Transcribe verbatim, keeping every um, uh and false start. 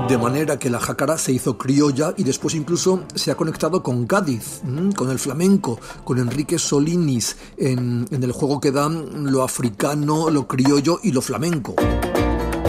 De manera que la jácara se hizo criolla y después incluso se ha conectado con Cádiz, con el flamenco, con Enrique Solinis, en, en el juego que dan lo africano, lo criollo y lo flamenco.